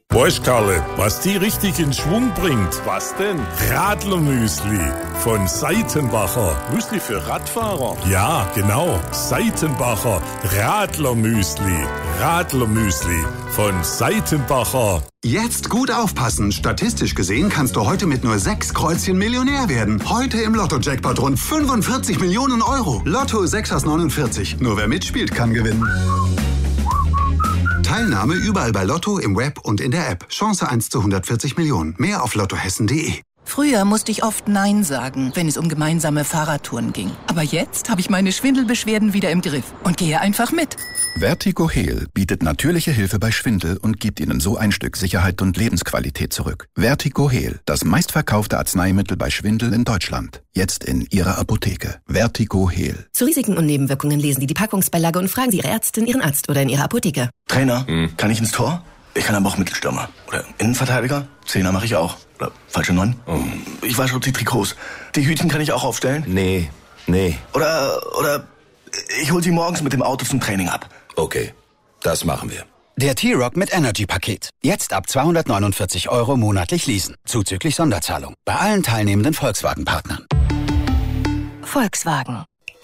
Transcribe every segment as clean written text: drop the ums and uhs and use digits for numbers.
Weißt, Karle, was die richtig in Schwung bringt? Was denn? Radlermüsli von Seitenbacher. Müsli für Radfahrer? Ja, genau. Seitenbacher Radlermüsli. Radlermüsli von Seitenbacher. Jetzt gut aufpassen. Statistisch gesehen kannst du heute mit nur 6 Kreuzchen Millionär werden. Heute im Lotto-Jackpot rund 45 Millionen Euro. Lotto 6 aus 49. Nur wer mitspielt, kann gewinnen. Teilnahme überall bei Lotto, im Web und in der App. Chance 1 zu 140 Millionen. Mehr auf lottohessen.de. Früher musste ich oft Nein sagen, wenn es um gemeinsame Fahrradtouren ging. Aber jetzt habe ich meine Schwindelbeschwerden wieder im Griff und gehe einfach mit. Vertigo Heal bietet natürliche Hilfe bei Schwindel und gibt Ihnen so ein Stück Sicherheit und Lebensqualität zurück. Vertigo Heal, das meistverkaufte Arzneimittel bei Schwindel in Deutschland. Jetzt in Ihrer Apotheke. Vertigo Heal. Zu Risiken und Nebenwirkungen lesen Sie die Packungsbeilage und fragen Sie Ihre Ärztin, Ihren Arzt oder in Ihrer Apotheke. Trainer, kann ich ins Tor? Ich kann aber auch Mittelstürmer. Oder Innenverteidiger? Zehner mache ich auch. Oder falsche 9? Ich wasche auch die Trikots. Die Hütchen kann ich auch aufstellen? Nee. Oder ich hol sie morgens mit dem Auto zum Training ab. Okay, das machen wir. Der T-Rock mit Energy-Paket. Jetzt ab 249 € monatlich leasen. Zuzüglich Sonderzahlung. Bei allen teilnehmenden Volkswagen-Partnern. Volkswagen.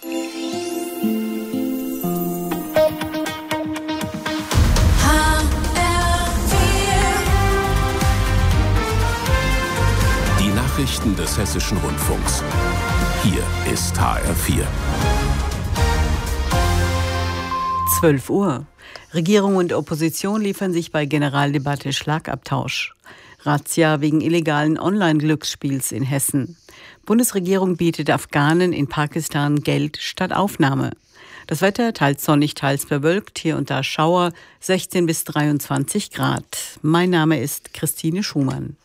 Die Nachrichten des Hessischen Rundfunks. Hier ist HR4. 12 Uhr. Regierung und Opposition liefern sich bei Generaldebatte Schlagabtausch. Razzia wegen illegalen Online-Glücksspiels in Hessen. Bundesregierung bietet Afghanen in Pakistan Geld statt Aufnahme. Das Wetter teils sonnig, teils bewölkt, hier und da Schauer, 16 bis 23 Grad. Mein Name ist Christine Schumann.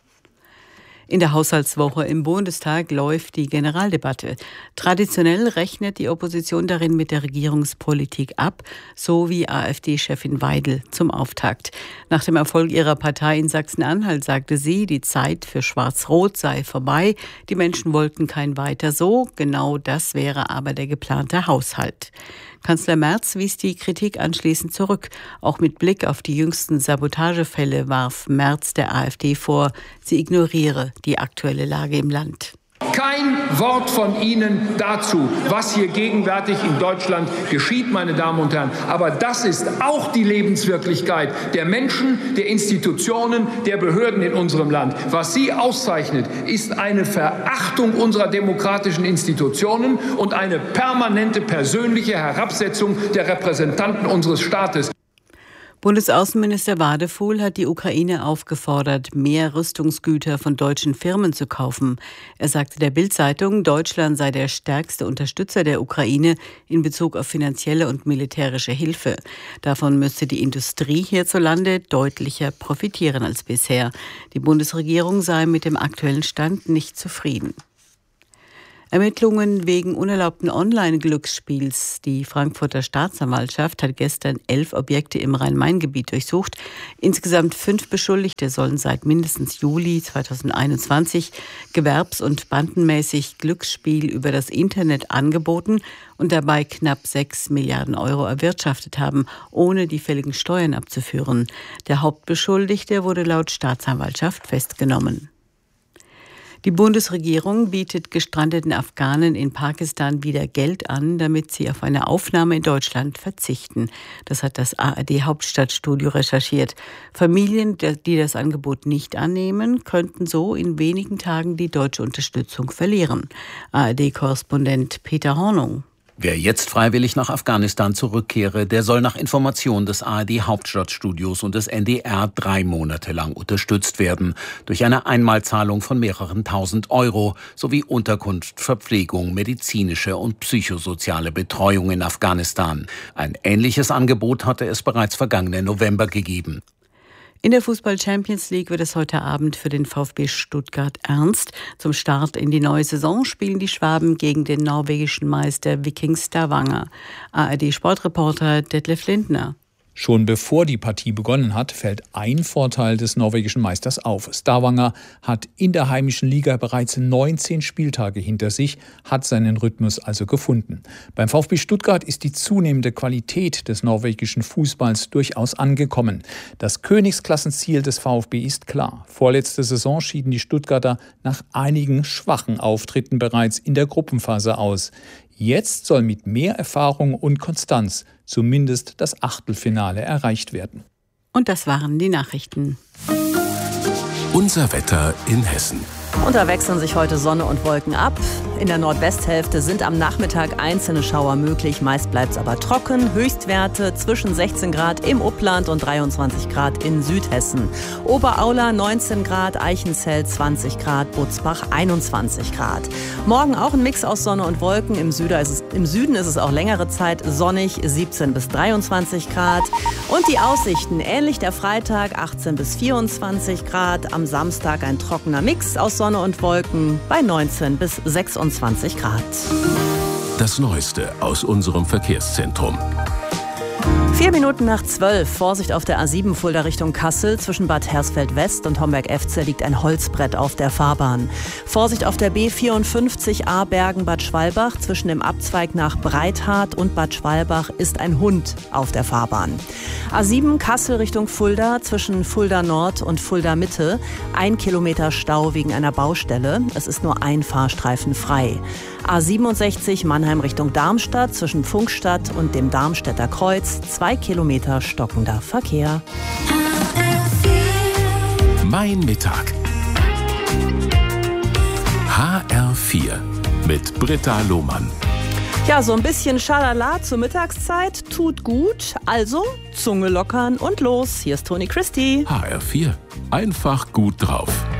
In der Haushaltswoche im Bundestag läuft die Generaldebatte. Traditionell rechnet die Opposition darin mit der Regierungspolitik ab, so wie AfD-Chefin Weidel zum Auftakt. Nach dem Erfolg ihrer Partei in Sachsen-Anhalt sagte sie, die Zeit für Schwarz-Rot sei vorbei. Die Menschen wollten kein Weiter so. Genau das wäre aber der geplante Haushalt. Kanzler Merz wies die Kritik anschließend zurück. Auch mit Blick auf die jüngsten Sabotagefälle warf Merz der AfD vor, sie ignoriere die aktuelle Lage im Land. Kein Wort von Ihnen dazu, was hier gegenwärtig in Deutschland geschieht, meine Damen und Herren. Aber das ist auch die Lebenswirklichkeit der Menschen, der Institutionen, der Behörden in unserem Land. Was Sie auszeichnet, ist eine Verachtung unserer demokratischen Institutionen und eine permanente persönliche Herabsetzung der Repräsentanten unseres Staates. Bundesaußenminister Wadefuhl hat die Ukraine aufgefordert, mehr Rüstungsgüter von deutschen Firmen zu kaufen. Er sagte der Bild-Zeitung, Deutschland sei der stärkste Unterstützer der Ukraine in Bezug auf finanzielle und militärische Hilfe. Davon müsste die Industrie hierzulande deutlicher profitieren als bisher. Die Bundesregierung sei mit dem aktuellen Stand nicht zufrieden. Ermittlungen wegen unerlaubten Online-Glücksspiels. Die Frankfurter Staatsanwaltschaft hat gestern 11 Objekte im Rhein-Main-Gebiet durchsucht. Insgesamt 5 Beschuldigte sollen seit mindestens Juli 2021 gewerbs- und bandenmäßig Glücksspiel über das Internet angeboten und dabei knapp 6 Milliarden € erwirtschaftet haben, ohne die fälligen Steuern abzuführen. Der Hauptbeschuldigte wurde laut Staatsanwaltschaft festgenommen. Die Bundesregierung bietet gestrandeten Afghanen in Pakistan wieder Geld an, damit sie auf eine Aufnahme in Deutschland verzichten. Das hat das ARD-Hauptstadtstudio recherchiert. Familien, die das Angebot nicht annehmen, könnten so in wenigen Tagen die deutsche Unterstützung verlieren. ARD-Korrespondent Peter Hornung. Wer jetzt freiwillig nach Afghanistan zurückkehre, der soll nach Information des ARD-Hauptstadtstudios und des NDR 3 Monate lang unterstützt werden. Durch eine Einmalzahlung von mehreren tausend € sowie Unterkunft, Verpflegung, medizinische und psychosoziale Betreuung in Afghanistan. Ein ähnliches Angebot hatte es bereits vergangenen November gegeben. In der Fußball-Champions League wird es heute Abend für den VfB Stuttgart ernst. Zum Start in die neue Saison spielen die Schwaben gegen den norwegischen Meister Viking Stavanger. ARD-Sportreporter Detlef Lindner. Schon bevor die Partie begonnen hat, fällt ein Vorteil des norwegischen Meisters auf. Stavanger hat in der heimischen Liga bereits 19 Spieltage hinter sich, hat seinen Rhythmus also gefunden. Beim VfB Stuttgart ist die zunehmende Qualität des norwegischen Fußballs durchaus angekommen. Das Königsklassenziel des VfB ist klar. Vorletzte Saison schieden die Stuttgarter nach einigen schwachen Auftritten bereits in der Gruppenphase aus. Jetzt soll mit mehr Erfahrung und Konstanz zumindest das Achtelfinale erreicht werden. Und das waren die Nachrichten. Unser Wetter in Hessen. Und da wechseln sich heute Sonne und Wolken ab. In der Nordwesthälfte sind am Nachmittag einzelne Schauer möglich. Meist bleibt es aber trocken. Höchstwerte zwischen 16 Grad im Upland und 23 Grad in Südhessen. Oberaula 19 Grad, Eichenzell 20 Grad, Butzbach 21 Grad. Morgen auch ein Mix aus Sonne und Wolken. Im Süden ist es auch längere Zeit sonnig, 17 bis 23 Grad. Und die Aussichten ähnlich der Freitag, 18 bis 24 Grad. Am Samstag ein trockener Mix aus Sonne und Wolken bei 19 bis 26 Grad. Das Neueste aus unserem Verkehrszentrum. 4 Minuten nach 12. Vorsicht auf der A7 Fulda Richtung Kassel. Zwischen Bad Hersfeld West und Homberg-Efze liegt ein Holzbrett auf der Fahrbahn. Vorsicht auf der B54A Bergen-Bad Schwalbach. Zwischen dem Abzweig nach Breithardt und Bad Schwalbach ist ein Hund auf der Fahrbahn. A7 Kassel Richtung Fulda. Zwischen Fulda Nord und Fulda Mitte. 1 Kilometer Stau wegen einer Baustelle. Es ist nur ein Fahrstreifen frei. A67 Mannheim Richtung Darmstadt. Zwischen Pfungstadt und dem Darmstädter Kreuz. 2 Kilometer stockender Verkehr. Mein Mittag. HR4 mit Britta Lohmann. Ja, so ein bisschen Schalala zur Mittagszeit tut gut. Also Zunge lockern und los. Hier ist Toni Christie. HR4. Einfach gut drauf.